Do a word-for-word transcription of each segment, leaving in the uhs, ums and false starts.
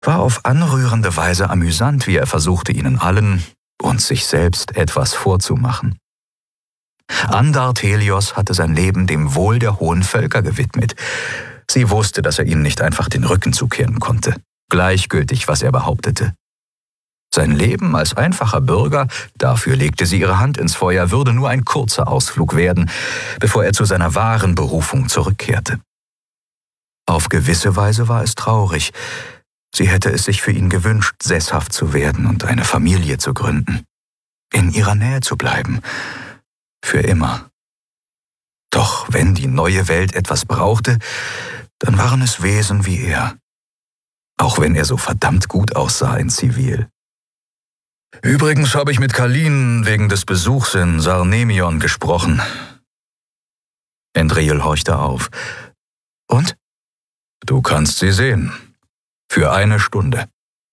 war auf anrührende Weise amüsant, wie er versuchte, ihnen allen und sich selbst etwas vorzumachen. Andart Helios hatte sein Leben dem Wohl der hohen Völker gewidmet. Sie wusste, dass er ihnen nicht einfach den Rücken zukehren konnte, gleichgültig, was er behauptete. Sein Leben als einfacher Bürger, dafür legte sie ihre Hand ins Feuer, würde nur ein kurzer Ausflug werden, bevor er zu seiner wahren Berufung zurückkehrte. Auf gewisse Weise war es traurig. Sie hätte es sich für ihn gewünscht, sesshaft zu werden und eine Familie zu gründen, in ihrer Nähe zu bleiben, für immer. Doch wenn die neue Welt etwas brauchte, dann waren es Wesen wie er, auch wenn er so verdammt gut aussah in Zivil. Übrigens habe ich mit Kalin wegen des Besuchs in Sarnemion gesprochen. Endriel horchte auf. Und? Du kannst sie sehen. Für eine Stunde.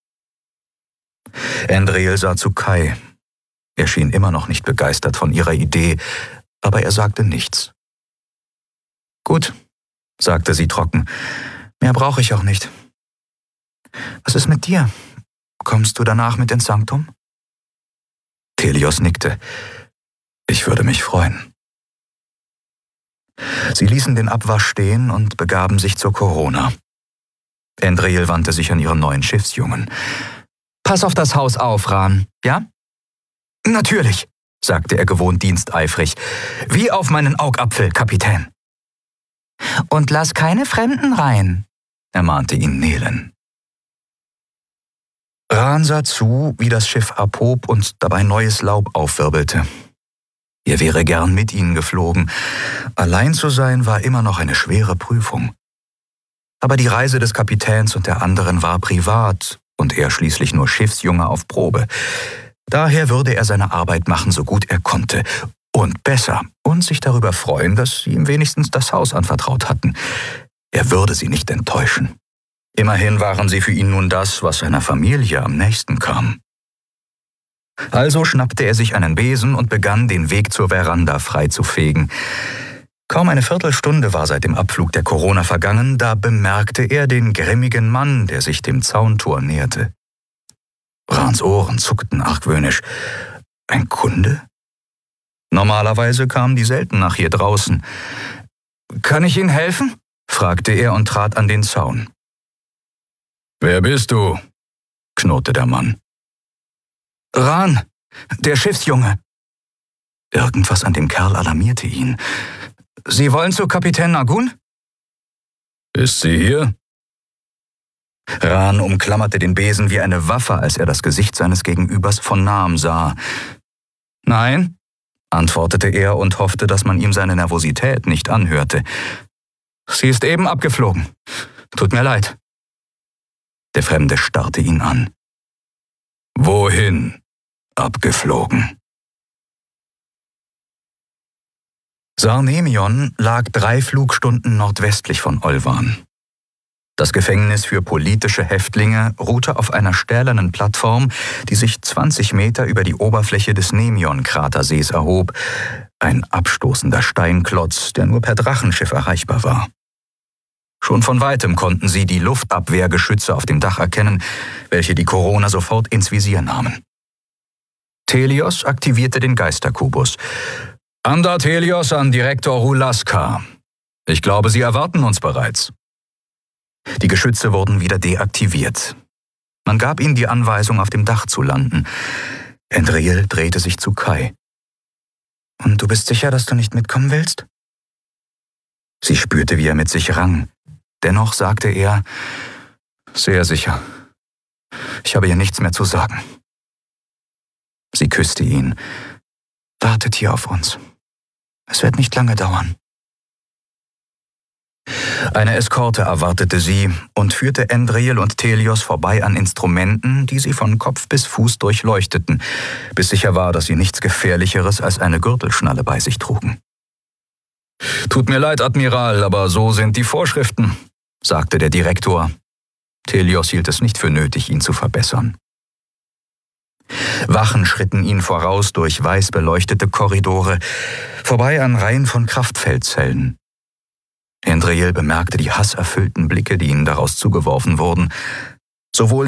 Endriel sah zu Kai. Er schien immer noch nicht begeistert von ihrer Idee, aber er sagte nichts. Gut, sagte sie trocken. Mehr brauche ich auch nicht. Was ist mit dir? Kommst du danach mit ins Sanktum? Helios nickte. Ich würde mich freuen. Sie ließen den Abwasch stehen und begaben sich zur Corona. Endriel wandte sich an ihren neuen Schiffsjungen. Pass auf das Haus auf, Ran, ja? Natürlich, sagte er gewohnt diensteifrig. Wie auf meinen Augapfel, Kapitän. Und lass keine Fremden rein, ermahnte ihn Nelen. Ran sah zu, wie das Schiff abhob und dabei neues Laub aufwirbelte. Er wäre gern mit ihnen geflogen. Allein zu sein war immer noch eine schwere Prüfung. Aber die Reise des Kapitäns und der anderen war privat und er schließlich nur Schiffsjunge auf Probe. Daher würde er seine Arbeit machen, so gut er konnte. Und besser. Und sich darüber freuen, dass sie ihm wenigstens das Haus anvertraut hatten. Er würde sie nicht enttäuschen. Immerhin waren sie für ihn nun das, was seiner Familie am nächsten kam. Also schnappte er sich einen Besen und begann, den Weg zur Veranda freizufegen. Kaum eine Viertelstunde war seit dem Abflug der Corona vergangen, da bemerkte er den grimmigen Mann, der sich dem Zauntor näherte. Rans Ohren zuckten argwöhnisch. Ein Kunde? Normalerweise kamen die selten nach hier draußen. »Kann ich Ihnen helfen?« fragte er und trat an den Zaun. »Wer bist du?« knurrte der Mann. »Ran, der Schiffsjunge.« Irgendwas an dem Kerl alarmierte ihn. »Sie wollen zu Kapitän Nagun?« »Ist sie hier?« Ran umklammerte den Besen wie eine Waffe, als er das Gesicht seines Gegenübers von nahem sah. »Nein«, antwortete er und hoffte, dass man ihm seine Nervosität nicht anhörte. »Sie ist eben abgeflogen. Tut mir leid.« Der Fremde starrte ihn an. »Wohin abgeflogen?« Sarnemion lag drei Flugstunden nordwestlich von Olvan. Das Gefängnis für politische Häftlinge ruhte auf einer stählernen Plattform, die sich zwanzig Meter über die Oberfläche des Nemion-Kratersees erhob, ein abstoßender Steinklotz, der nur per Drachenschiff erreichbar war. Schon von weitem konnten sie die Luftabwehrgeschütze auf dem Dach erkennen, welche die Corona sofort ins Visier nahmen. Helios aktivierte den Geisterkubus. »Andart Helios an Direktor Rulaska. Ich glaube, Sie erwarten uns bereits.« Die Geschütze wurden wieder deaktiviert. Man gab ihnen die Anweisung, auf dem Dach zu landen. Endriel drehte sich zu Kai. »Und du bist sicher, dass du nicht mitkommen willst?« Sie spürte, wie er mit sich rang. Dennoch sagte er, »Sehr sicher. Ich habe ihr nichts mehr zu sagen.« Sie küsste ihn. »Wartet hier auf uns. Es wird nicht lange dauern.« Eine Eskorte erwartete sie und führte Endriel und Helios vorbei an Instrumenten, die sie von Kopf bis Fuß durchleuchteten, bis sicher war, dass sie nichts Gefährlicheres als eine Gürtelschnalle bei sich trugen. »Tut mir leid, Admiral, aber so sind die Vorschriften«, sagte der Direktor. Helios hielt es nicht für nötig, ihn zu verbessern. Wachen schritten ihn voraus durch weiß beleuchtete Korridore, vorbei an Reihen von Kraftfeldzellen. Endriel bemerkte die hasserfüllten Blicke, die ihnen daraus zugeworfen wurden. Sowohl